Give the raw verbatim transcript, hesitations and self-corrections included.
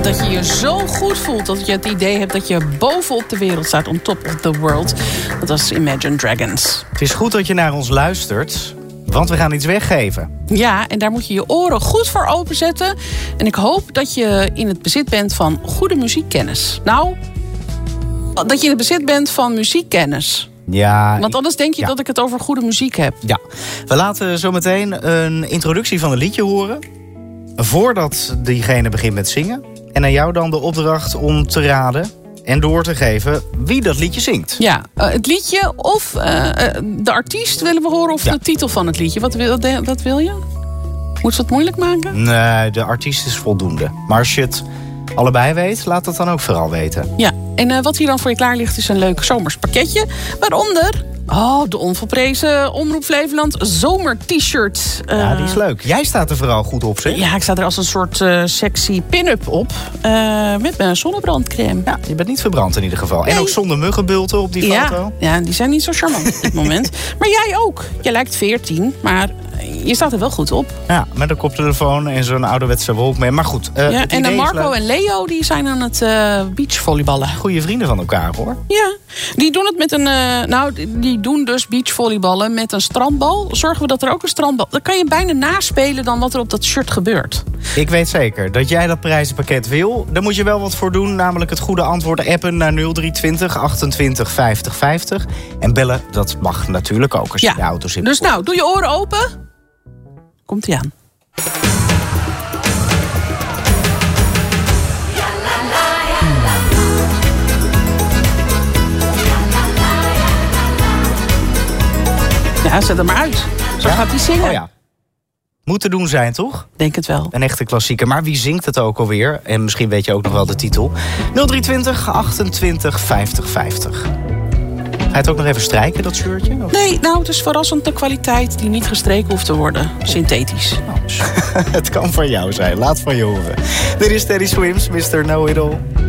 dat je je zo goed voelt dat je het idee hebt dat je bovenop de wereld staat, on top of the world. Dat was Imagine Dragons. Het is goed dat je naar ons luistert, want we gaan iets weggeven. Ja, en daar moet je je oren goed voor openzetten. En ik hoop dat je in het bezit bent van goede muziekkennis. Nou, dat je in het bezit bent van muziekkennis. Ja, Want anders denk je ja. dat ik het over goede muziek heb. Ja, we laten zometeen een introductie van een liedje horen, voordat diegene begint met zingen. En aan jou dan de opdracht om te raden en door te geven wie dat liedje zingt. Ja, uh, het liedje of uh, uh, de artiest willen we horen of ja. de titel van het liedje. Wat wil, wat wil je? Moet je het moeilijk maken? Nee, de artiest is voldoende. Maar als je het allebei weet, laat dat dan ook vooral weten. Ja, en uh, wat hier dan voor je klaar ligt is een leuk zomers pakketje. Waaronder oh, de onvolprezen Omroep Flevoland zomer-t-shirt. Uh, ja, die is leuk. Jij staat er vooral goed op, zeg. Ja, ik sta er als een soort uh, sexy pin-up op. Uh, met mijn zonnebrandcrème. Ja, je bent niet verbrand in ieder geval. Nee. En ook zonder muggenbulten op die ja, foto. Ja, die zijn niet zo charmant op dit moment. Maar jij ook. Je lijkt veertien, maar je staat er wel goed op. Ja, met een koptelefoon en zo'n ouderwetse Walkman. Maar goed. Uh, ja, en Marco en Leo die zijn aan het uh, beachvolleyballen. Goeie vrienden van elkaar, hoor. Ja, die doen het met een. Uh, nou, die doen dus beachvolleyballen met een strandbal. Zorgen we dat er ook een strandbal. Dan kan je bijna naspelen dan wat er op dat shirt gebeurt. Ik weet zeker dat jij dat prijzenpakket wil. Daar moet je wel wat voor doen. Namelijk het goede antwoord appen naar nul drie twintig achtentwintig vijftig vijftig. En bellen, dat mag natuurlijk ook als je ja. de auto zit. Dus nou, doe je oren open. Komt-ie aan. Ja, zet hem maar uit. Zo ja? gaat hij zingen. Oh ja. Moet te doen zijn, toch? Denk het wel. Een echte klassieker. Maar wie zingt het ook alweer? En misschien weet je ook nog wel de titel. nul drie twintig achtentwintig vijftig vijftig. Ga je het ook nog even strijken, dat shirtje? Of? Nee, nou, het is verrassend de kwaliteit die niet gestreken hoeft te worden. Synthetisch. Oh. Het kan van jou zijn. Laat van je horen. Dit is Teddy Swims, mister Know It All.